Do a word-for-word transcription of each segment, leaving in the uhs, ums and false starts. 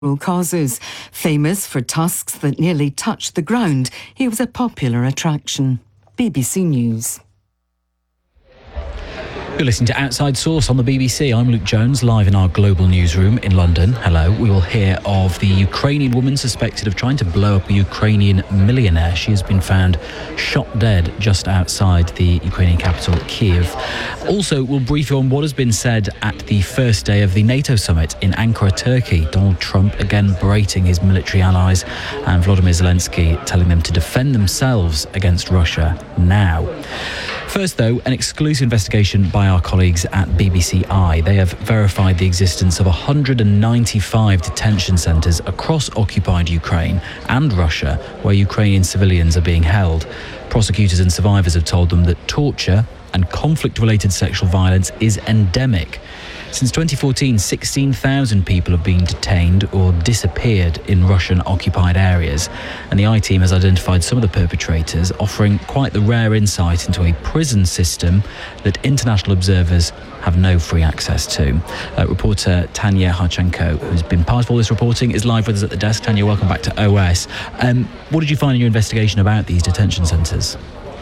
causes. Famous for tusks that nearly touched the ground, he was a popular attraction. B B C News. You're listening to Outside Source on the B B C. I'm Luke Jones, live in our global newsroom in London. Hello. We will hear of the Ukrainian woman suspected of trying to blow up a Ukrainian millionaire. She has been found shot dead just outside the Ukrainian capital, Kiev. Also, we'll brief you on what has been said at the first day of the NATO summit in Ankara, Turkey. Donald Trump again berating his military allies, and Volodymyr Zelensky telling them to defend themselves against Russia now. First, though, an exclusive investigation by our colleagues at B B C I. They have verified the existence of one hundred ninety-five detention centres across occupied Ukraine and Russia where Ukrainian civilians are being held. Prosecutors and survivors have told them that torture and conflict-related sexual violence is endemic. Since twenty fourteen, sixteen thousand people have been detained or disappeared in Russian-occupied areas, and the I team has identified some of the perpetrators, offering quite the rare insight into a prison system that international observers have no free access to. Uh, reporter Tanya Harchenko, who's been part of all this reporting, is live with us at the desk. Tanya, welcome back to O S. Um, what did you find in your investigation about these detention centres?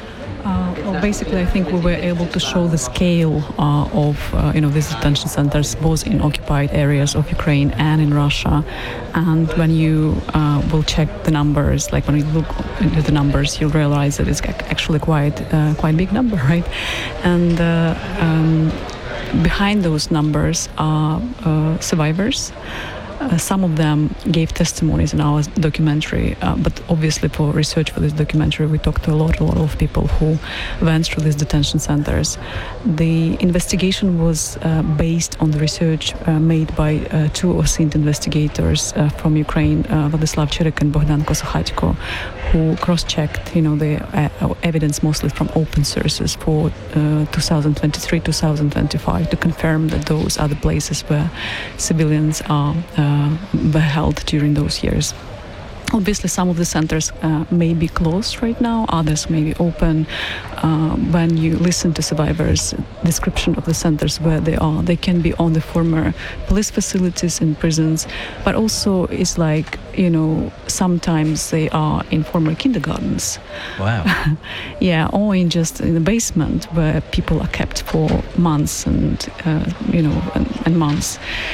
Uh, well, basically, I think we were able to show the scale uh, of, uh, you know, these detention centers, both in occupied areas of Ukraine and in Russia. And when you uh, will check the numbers, like when you look into the numbers, you'll realize that it's actually quite, uh, quite a big number, right? And uh, um, behind those numbers are uh, survivors. Uh, some of them gave testimonies in our documentary, uh, but obviously for research for this documentary, we talked to a lot, a lot of people who went through these detention centers. The investigation was uh, based on the research uh, made by uh, two O S I N T investigators uh, from Ukraine, uh, Vladislav Chirik and Bogdan Kosakhatko, who cross-checked, you know, the uh, evidence mostly from open sources for uh, two thousand twenty-three, two thousand twenty-five to confirm that those are the places where civilians are uh, were held during those years. Obviously, some of the centers uh, may be closed right now, others may be open. Uh, when you listen to survivors' description of the centers where they are, they can be on the former police facilities in prisons, but also it's like, you know, sometimes they are in former kindergartens. Wow. Yeah, or in just in the basement where people are kept for months and, uh, you know, and, and months.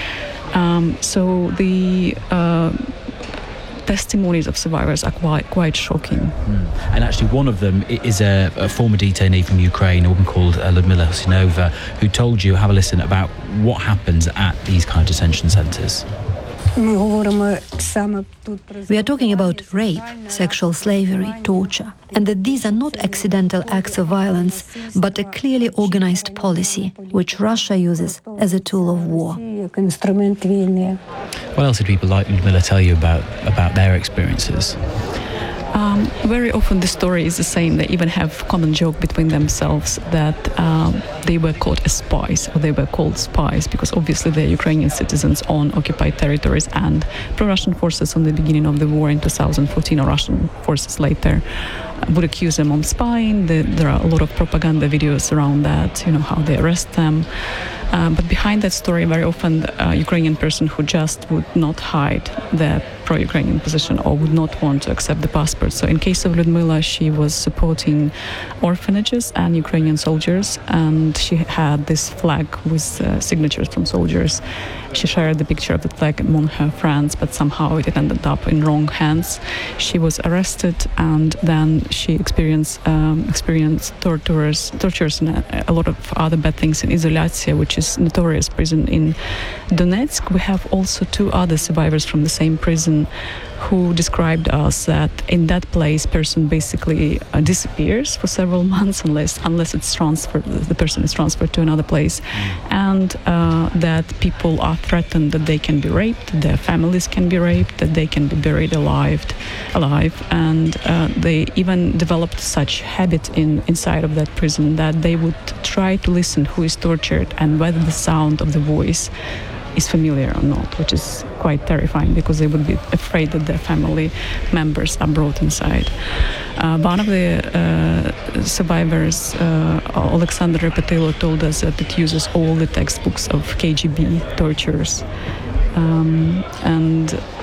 Um, so the uh, testimonies of survivors are quite quite shocking. Mm. And actually one of them is a, a former detainee from Ukraine, a woman called uh, Lyudmila Husinova, who told you, have a listen, about what happens at these kind of detention centres. We are talking about rape, sexual slavery, torture, and that these are not accidental acts of violence, but a clearly organized policy, which Russia uses as a tool of war. What else did people like Lyudmila tell you about, about their experiences? Um, very often the story is the same. They even have common joke between themselves that um, they were caught as spies, or they were called spies, because obviously they're Ukrainian citizens on occupied territories, and pro-Russian forces on the beginning of the war in two thousand fourteen, or Russian forces later, would accuse them of spying. The, there are a lot of propaganda videos around that, you know, how they arrest them. Uh, but behind that story, very often a Ukrainian person who just would not hide their pro-Ukrainian position or would not want to accept the passport. So in case of Lyudmila, she was supporting orphanages and Ukrainian soldiers, and she had this flag with uh, signatures from soldiers. She shared the picture of the flag among her friends, but somehow it ended up in wrong hands. She was arrested, and then she experienced um, experienced tortures, tortures and a, a lot of other bad things in Izolyatsiya, which is notorious prison in Donetsk. We have also two other survivors from the same prison who described us that in that place person basically uh, disappears for several months unless unless it's transferred, the person is transferred to another place, mm. and uh, that people are threatened that they can be raped, their families can be raped, that they can be buried alive, alive, and uh, they even developed such habit in inside of that prison that they would try to listen who is tortured and whether the sound of the voice is familiar or not, which is quite terrifying because they would be afraid that their family members are brought inside. Uh, one of the uh, survivors, uh, Alexander Repetilo, told us that it uses all the textbooks of K G B tortures. um, and